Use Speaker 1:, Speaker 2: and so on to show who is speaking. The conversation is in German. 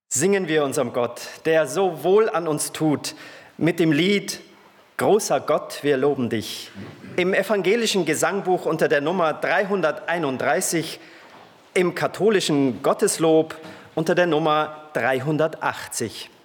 Speaker 1: Singen wir unserem Gott, der so wohl an uns tut, mit dem Lied Großer Gott, wir loben dich. Im evangelischen Gesangbuch unter der Nummer 331, im katholischen Gotteslob unter der Nummer 380.